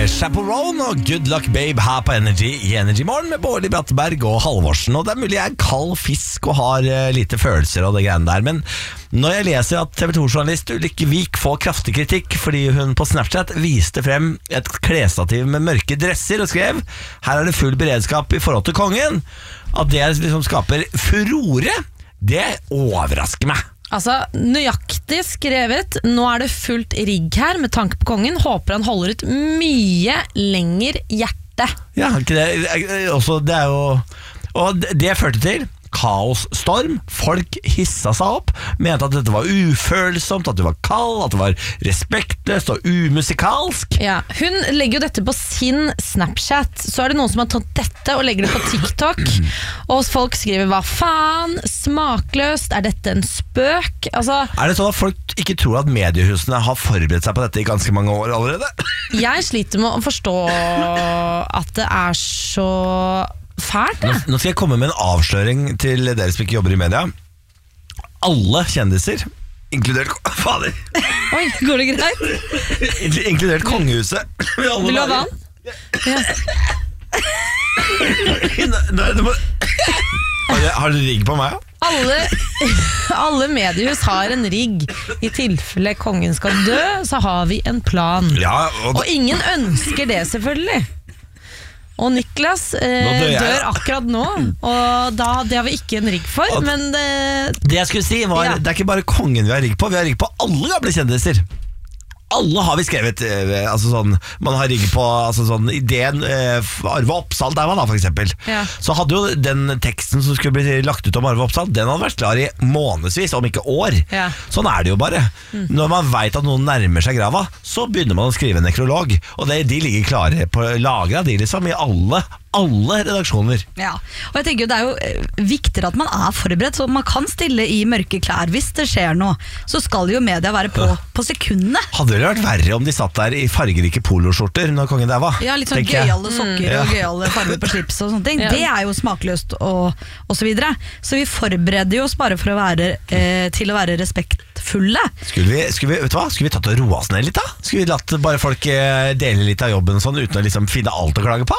Chaperone og Good Luck Babe her på Energy i Energy Morgen med Bårli Bratteberg og Halvorsen. Og det er mulig jeg er kald fisk og har lite følelser og det greiene der, men når jeg leser at TV 2-journalist Ulrikke Vik får kraftig kritikk fordi hun på Snapchat viste frem et klesstativ med mørke dresser og skrev her er det full beredskap i forhold til kongen, at det liksom skaper furore, det overrasker meg. Altså, nøyaktig skrevet. Nå er det fullt rigg her med tanke på kongen. Håper han holder ut mye lenger hjerte. Ja, ikke det også, det er jo. Og det førte til kaosstorm. Folk hissa seg opp, mente at dette var ufølsomt, at det var kald, at det var respektløst og umusikalsk. Ja, hun legger jo dette på sin Snapchat. Så er det noen som har tatt dette og legger det på TikTok. Og folk skriver hva faen, smakløst, er dette en spøk? Altså, er det sånn at folk ikke tror at mediehusene har forberedt seg på dette i ganske mange år allerede? Jeg sliter med å forstå at det er så fælt. Nå skal jeg komme med en avsløring til dere som ikke jobber i media. Alle kjendiser, inkludert fader. Oi, går det greit? Inkludert kongehuset. Vil du ha vann? Ja. Har du rigg på meg? Alle mediehus har en rigg. I tilfelle kongen skal dø, så har vi en plan. Ja, og ingen ønsker det, selvfølgelig. Og Niklas dør akkurat nå, og det har vi ikke en rigg for, men det jeg skulle si var, det er ikke bare kongen vi har rigg på, vi har rigg på alle gamle kjendiser. Alle har vi skrevet, altså sånn, man har rigg på altså sånn, ideen Arve Oppsal, der var da for eksempel. Så hadde jo den teksten som skulle bli lagt ut om Arve Oppsal, den hadde vært klar i månedsvis, om ikke år. Sånn er det jo bare. Når man vet at noen nærmer seg grava, så begynner man å skrive en nekrolog, og de ligger klare på lagret de liksom, i alle redaksjoner. Ja, og jeg tenker jo det er jo viktigere at man er forberedt, så man kan stille i mørke klær hvis det skjer noe, så skal jo media være på sekundene. Hadde det vært verre om de satt der i fargerike poloskjorter når kongen der var? Ja, litt sånn gøyale sokker og gøyale farger på slips og sånne ting. Det er jo smakløst og så videre. Så vi forbereder oss bare for å være til å være respektfulle. Skulle vi tatt og roa oss ned litt da? Skulle vi latt bare folk dele litt av jobben sånn, uten å liksom finne alt å klage på?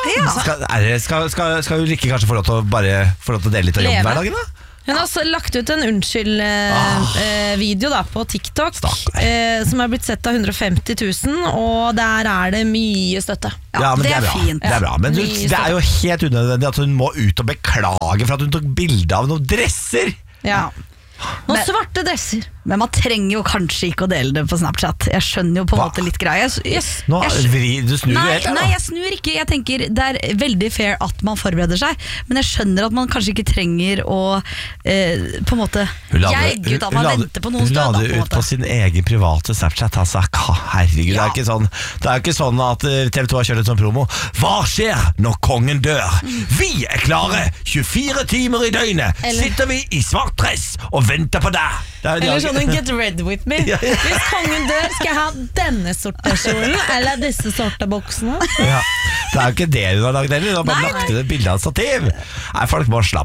Skal Ulrikke kanskje få lov til å dele litt av jobben hver dag da? Hun har også lagt ut en unnskyld-video på TikTok som er blitt sett av 150 000, og der er det mye støtte. Ja, men det er fint. Det er bra, men det er jo helt unødvendig at hun må ut og beklage for at hun tok bilde av noen dresser. Ja. Noen svarte dresser. Men man trenger jo kanskje ikke å dele det på Snapchat. Jeg skjønner jo på en måte litt greia. Du snur helt her da? Nei, jeg snur ikke. Jeg tenker det er veldig fair at man forbereder seg, men jeg skjønner at man kanskje ikke trenger å på en måte geige ut at man venter på noen stød. Hun la det ut på sin egen private Snapchat. Altså, herregud, det er ikke sånn at TV 2 har kjørt et sånn promo. Hva skjer når kongen dør? Vi er klare 24 timer i døgnet. Sitter vi i svart dress og venter på deg. Eller sånn Get Red With Me. Hvis kongen dør, skal jeg ha denne sorte kjolen eller disse sorte boksene. Det er jo ikke det hun har lagd heller. Hun har bare lagt ut et bilde av et stativ. Nei, folk må slappe